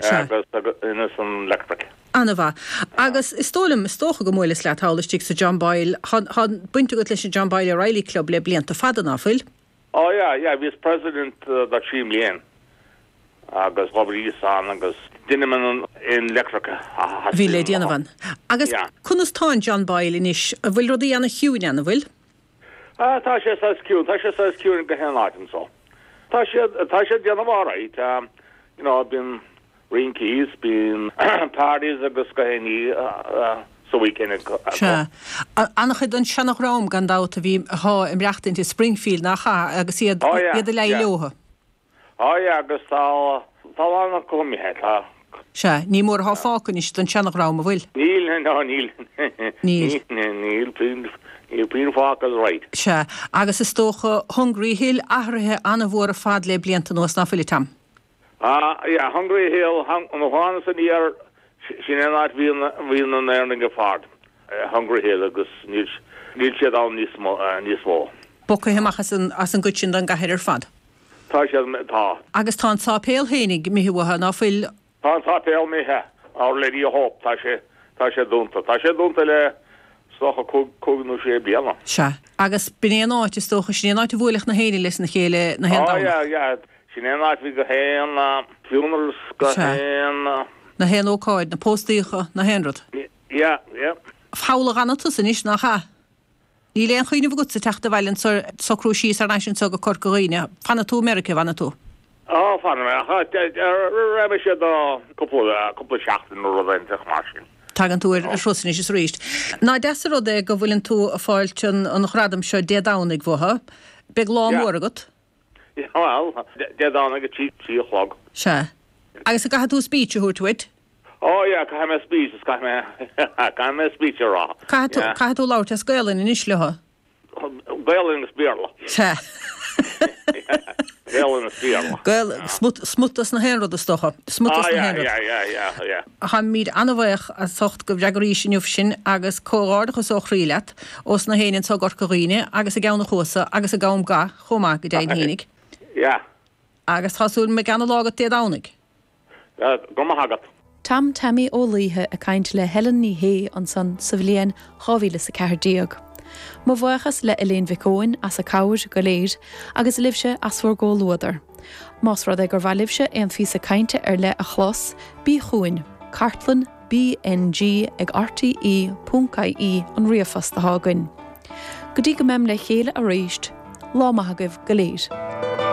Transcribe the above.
agus ina san electric. Anna agus is tócha go móiles le hálastíigh sa John Boyle buinte go leis John Boyle O'Reilly Club le blianta fadan áfuil? Oh yeah, vice president that Shim Lien. Agus Robert Eason agus Dinneman in Electrica. Ville Dianavan. Agus kunnas tá John Boyle inis bhfuil rodí anna hiún anna bhfuil? Tá sé sa ciún go hen áitim so. Tá sé Dianamh right. You know, I've been rinkies, been parties agus go henní so we can Sure. Annach chud an seannach rám gan dáta bhí há im reachtain tí Springfield nach agus iad le leotha. Agus tá anna comithe tá. Se, ní mór há fácan is don seannach rám a bhfuil? Níl pín fácal right. Se, agus is tócha Hungry Hill ahrathe anna bhór a fad le blianta nuas na fuil tam. Hungry Hill an bhána san íar sin áit bhíon an airning go fad. Hungry Hill agus níl siad an níos mó. Bocha himachas as an gutsin an gahidir fad? Tá siad tá. Agus tá sápéal hénig mihuatha ná fuil? Tá sápéal mithe Our Lady of Hope tá sé dúnta. Tá sé dúnta le stocha cúgnú sé bíana. Se, agus binéan áit is tócha sin áit bhúlach na héine leis na chéile na hen sin áit bhí go héan funerals go héan na hen ócáid na póstíocha na henrad. Fála ganata san is nach cha. Ní léon chuoine bh gut sa teachta bhailen sa cruisí ar nasin so go corcaíine. Fanna tú America fanna tú? Fanna raibh sé do cúpla seachtain nó rodaintach mar sin. Tagan tú rosin is ríist. Ná deasa rud é go bhfuiln tú a fáilte an chradam seo déadánig bhtha, beag lá mór agat? Well, déadánig a tí chlog. Se. Agus a gaithe tú spíte thuirtuid? Ca me speech ca me speech rá. Ca tú láir a scailin in isletha? Gailin is bearla. Se. Gailin is bearla. Gail smutas na henrad a stocha. Smutas na henrad. Ha míad anmhaich a socht go bhreagarí sin juf sin agus córádacha so chríileat os na héanaan so gorcaghine agus a gceanna chuasa agus a gám ga chomá go déag hénig. Agus hasún me ganna lágad déadánig. Goma hagat. Tam Tammy O'Leithe a caint le Helen ní hé an san sa bhliain chábhíle sa ceardíag. Má bhachas le Elaine Vicóin as a cáir go léir agus libse as fuór gó luadar. Más rud ag gur bha libse an fi sa cainte le a chlós bí chuin, Cartlan BNG ag RTE.caí an riafas a hágain. Go dtí go mem le chéile a réist, lá maithagah go léir.